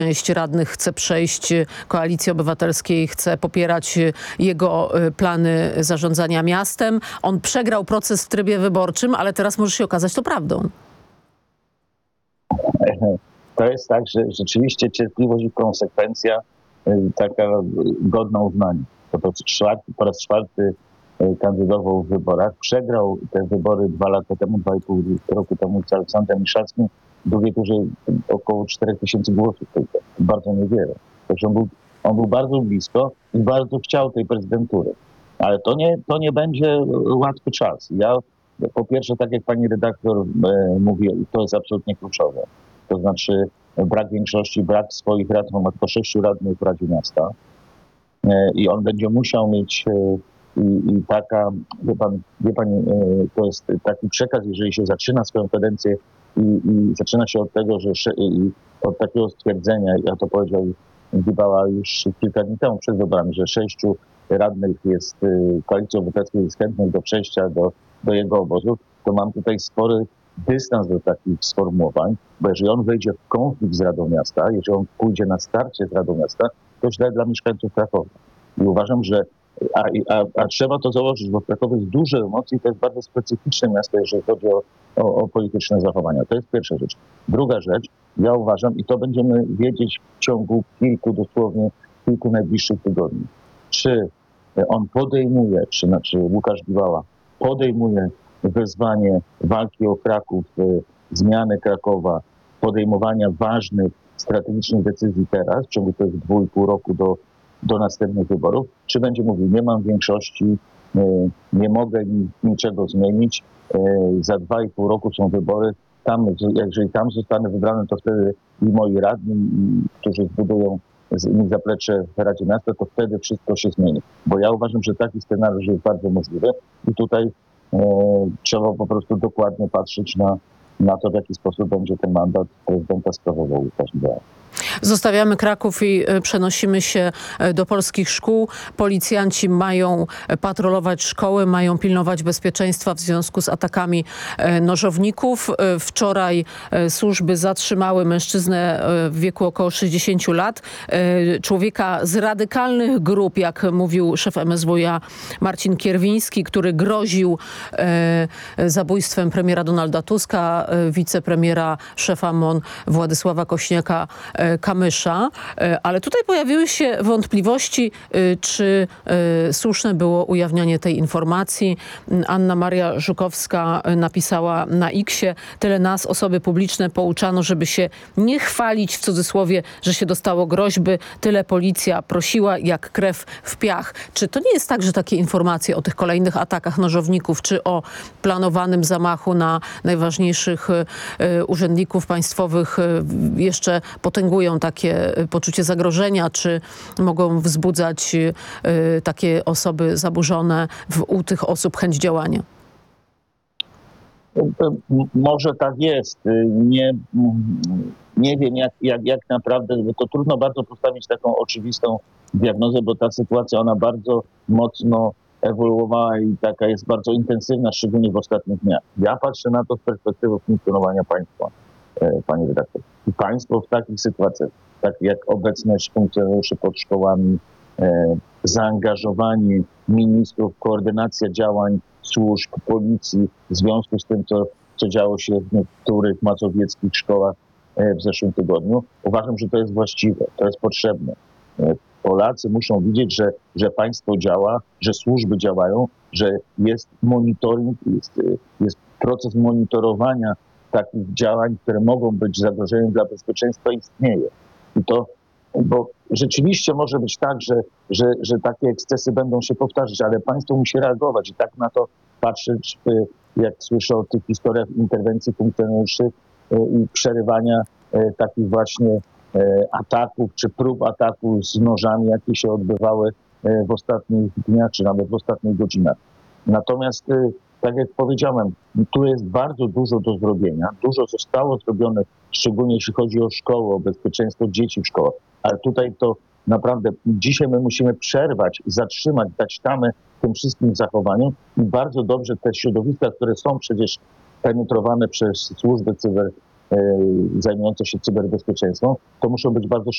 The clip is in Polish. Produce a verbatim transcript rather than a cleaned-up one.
część radnych chce przejść Koalicji Obywatelskiej, chce popierać jego plany zarządzania miastem. On przegrał proces w trybie wyborczym, ale teraz może się okazać to prawdą. To jest tak, że rzeczywiście cierpliwość i konsekwencja taka godna uznania. To po, czwarty, po raz czwarty kandydował w wyborach. Przegrał te wybory dwa lata temu, dwa i pół roku temu z Aleksandrem Miszalskim. W drugiej turze około czterech tysięcy głosów. Bardzo niewiele. Także on był, on był bardzo blisko i bardzo chciał tej prezydentury. Ale to nie, to nie będzie łatwy czas. Ja po pierwsze, tak jak pani redaktor e, mówi, to jest absolutnie kluczowe. To znaczy brak większości, brak swoich radnych, ma tylko sześciu radnych w Radzie Miasta. E, I on będzie musiał mieć e, i, i taka, wie pan, wie pani, e, to jest taki przekaz, jeżeli się zaczyna swoją kadencję i, i zaczyna się od tego, że sze, i od takiego stwierdzenia, ja to powiedział Gibała już kilka dni temu przed wyborami, że sześciu radnych jest Koalicji Obywatelskiej jest chętnych do przejścia do, do jego obozu, to mam tutaj spory dystans do takich sformułowań, bo jeżeli on wejdzie w konflikt z Radą Miasta, jeżeli on pójdzie na starcie z Radą Miasta, to źle dla mieszkańców Krakowa. I uważam, że a, a, a trzeba to założyć, bo w Krakowie jest dużo emocji, to jest bardzo specyficzne miasto, jeżeli chodzi o, o, o polityczne zachowania. To jest pierwsza rzecz. Druga rzecz, ja uważam, i to będziemy wiedzieć w ciągu kilku, dosłownie kilku najbliższych tygodni, czy on podejmuje, czy znaczy Łukasz Gibała podejmuje wyzwanie walki o Kraków, zmiany Krakowa, podejmowania ważnych, strategicznych decyzji teraz, w ciągu tych dwóch i pół roku do, do następnych wyborów, czy będzie mówił, nie mam większości, nie mogę niczego zmienić, za dwa i pół roku są wybory, tam, jeżeli tam zostanę wybrany, to wtedy i moi radni, którzy zbudują mi zaplecze w Radzie Miasta, to wtedy wszystko się zmieni. Bo ja uważam, że taki scenariusz jest bardzo możliwy i tutaj e, trzeba po prostu dokładnie patrzeć na, na to, w jaki sposób będzie ten mandat prezydenta sprawował Łukasz Gibała. Zostawiamy Kraków i przenosimy się do polskich szkół. Policjanci mają patrolować szkoły, mają pilnować bezpieczeństwa w związku z atakami nożowników. Wczoraj służby zatrzymały mężczyznę w wieku około sześćdziesięciu lat. Człowieka z radykalnych grup, jak mówił szef M S W iA Marcin Kierwiński, który groził zabójstwem premiera Donalda Tuska, wicepremiera szefa M O N Władysława Kośniaka Kamysza, ale tutaj pojawiły się wątpliwości, czy słuszne było ujawnianie tej informacji. Anna Maria Żukowska napisała na Xie: tyle nas, osoby publiczne, pouczano, żeby się nie chwalić, w cudzysłowie, że się dostało groźby. Tyle policja prosiła, jak krew w piach. Czy to nie jest tak, że takie informacje o tych kolejnych atakach nożowników, czy o planowanym zamachu na najważniejszych urzędników państwowych jeszcze potęgują takie poczucie zagrożenia, czy mogą wzbudzać y, takie osoby zaburzone w, u tych osób chęć działania? Może tak jest. Nie, nie wiem jak, jak, jak naprawdę, bo to trudno bardzo postawić taką oczywistą diagnozę, bo ta sytuacja ona bardzo mocno ewoluowała i taka jest bardzo intensywna, szczególnie w ostatnich dniach. Ja patrzę na to z perspektywy funkcjonowania państwa, pani redaktor. I państwo w takich sytuacjach, tak jak obecność funkcjonariuszy pod szkołami, e, zaangażowanie ministrów, koordynacja działań służb, policji w związku z tym, co, co działo się w niektórych mazowieckich szkołach e, w zeszłym tygodniu, uważam, że to jest właściwe, to jest potrzebne. E, Polacy muszą widzieć, że, że państwo działa, że służby działają, że jest monitoring, jest, jest proces monitorowania takich działań, które mogą być zagrożeniem dla bezpieczeństwa, istnieje. I to, bo rzeczywiście może być tak, że, że, że takie ekscesy będą się powtarzać, ale państwo musi reagować i tak na to patrzeć, jak słyszę o tych historiach interwencji funkcjonariuszy i przerywania takich właśnie ataków, czy prób ataku z nożami, jakie się odbywały w ostatnich dniach, czy nawet w ostatnich godzinach. Natomiast tak jak powiedziałem, tu jest bardzo dużo do zrobienia. Dużo zostało zrobione, szczególnie jeśli chodzi o szkołę, o bezpieczeństwo dzieci w szkołach. Ale tutaj to naprawdę dzisiaj my musimy przerwać, zatrzymać, dać tamę tym wszystkim zachowaniom i bardzo dobrze te środowiska, które są przecież penetrowane przez służby cyber, e, zajmujące się cyberbezpieczeństwem, to muszą być bardzo